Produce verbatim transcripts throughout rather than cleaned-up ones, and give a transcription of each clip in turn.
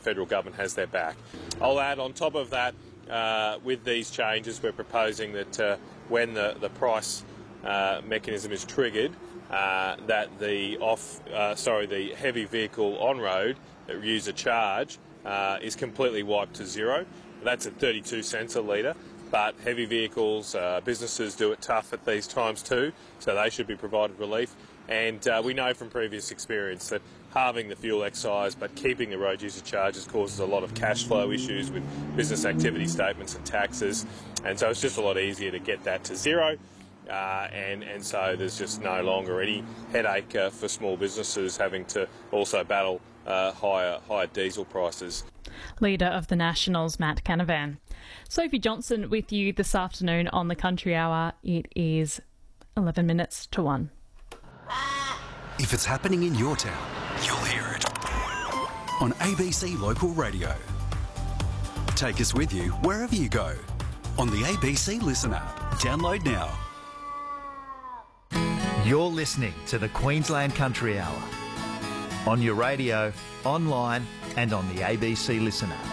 federal government has their back. I'll add on top of that, uh, with these changes, we're proposing that uh, when the, the price uh, mechanism is triggered, uh, that the off, uh, sorry, the heavy vehicle on-road user charge uh, is completely wiped to zero. That's at thirty-two cents a litre. But heavy vehicles, uh, businesses do it tough at these times too, so they should be provided relief. And uh, we know from previous experience that halving the fuel excise but keeping the road user charges causes a lot of cash flow issues with business activity statements and taxes. And so it's just a lot easier to get that to zero. Uh, and, and so there's just no longer any headache uh, for small businesses having to also battle uh, higher, higher diesel prices. Leader of the Nationals, Matt Canavan. Sophie Johnson with you this afternoon on the Country Hour. It is eleven minutes to one. If it's happening in your town, you'll hear it on A B C Local Radio. Take us with you wherever you go on the A B C Listen app. Download now. You're listening to the Queensland Country Hour on your radio, online and on the A B C Listen app.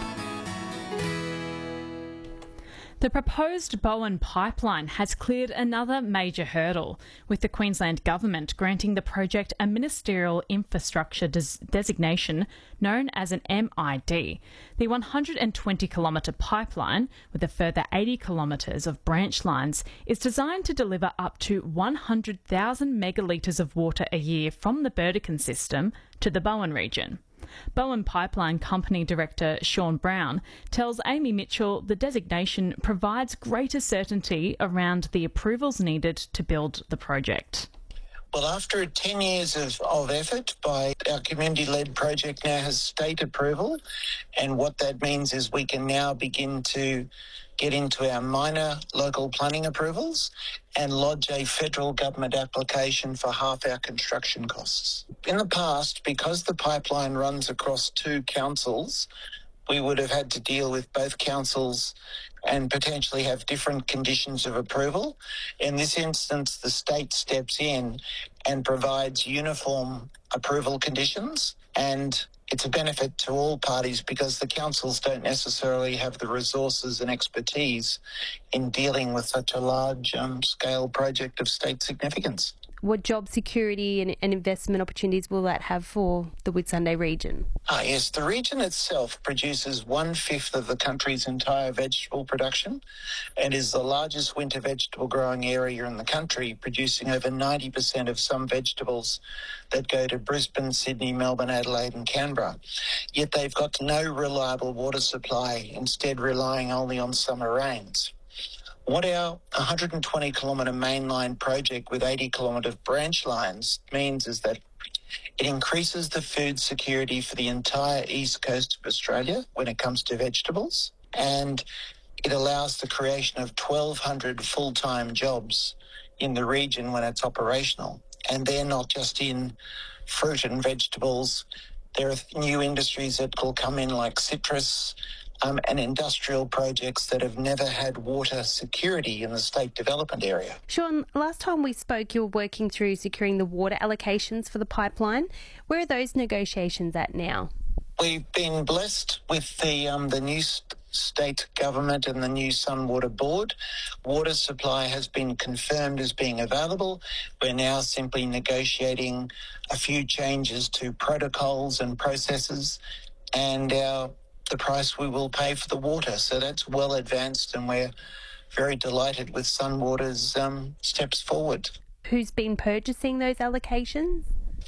The proposed Bowen pipeline has cleared another major hurdle, with the Queensland Government granting the project a Ministerial Infrastructure des- designation known as an M I D. The one hundred twenty kilometre pipeline, with a further eighty kilometres of branch lines, is designed to deliver up to one hundred thousand megalitres of water a year from the Burdekin system to the Bowen region. Bowen Pipeline Company Director Sean Brown tells Amy Mitchell the designation provides greater certainty around the approvals needed to build the project. Well, after ten years of, of effort by our community-led project now has state approval, and what that means is we can now begin to get into our minor local planning approvals and lodge a federal government application for half our construction costs. In the past, because the pipeline runs across two councils, we would have had to deal with both councils and potentially have different conditions of approval. In this instance, the state steps in and provides uniform approval conditions, and it's a benefit to all parties because the councils don't necessarily have the resources and expertise in dealing with such a large um, scale project of state significance. What job security and, and investment opportunities will that have for the Whitsunday region? Ah, yes, the region itself produces one-fifth of the country's entire vegetable production and is the largest winter vegetable growing area in the country, producing over ninety percent of some vegetables that go to Brisbane, Sydney, Melbourne, Adelaide and Canberra. Yet they've got no reliable water supply, instead relying only on summer rains. What our one hundred twenty kilometre mainline project with eighty kilometre branch lines means is that it increases the food security for the entire east coast of Australia when it comes to vegetables, and it allows the creation of twelve hundred full-time jobs in the region when it's operational. And they're not just in fruit and vegetables. There are new industries that will come in like citrus, Um, and industrial projects that have never had water security in the state development area. Sean, last time we spoke, you were working through securing the water allocations for the pipeline. Where are those negotiations at now? We've been blessed with the um, the new st- state government and the new Sunwater Board. Water supply has been confirmed as being available. We're now simply negotiating a few changes to protocols and processes, and our the price we will pay for the water. So that's well advanced, and we're very delighted with Sunwater's um, steps forward. Who's been purchasing those allocations?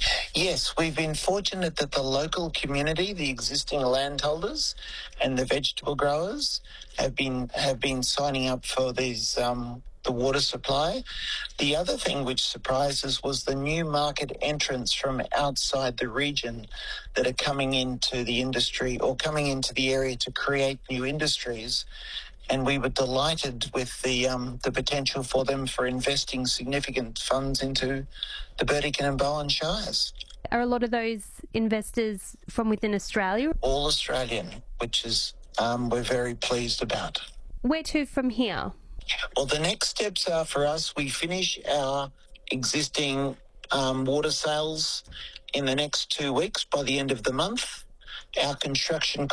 Yes, we've been fortunate that the local community, the existing landholders and the vegetable growers have been have been signing up for these um, the water supply. The other thing which surprised us was the new market entrants from outside the region that are coming into the industry or coming into the area to create new industries. And we were delighted with the um, the potential for them for investing significant funds into the Burdekin and Bowen Shires. Are a lot of those investors from within Australia? All Australian, which is um, we're very pleased about. Where to from here? Well, the next steps are for us, we finish our existing um, water sales in the next two weeks by the end of the month. Our construction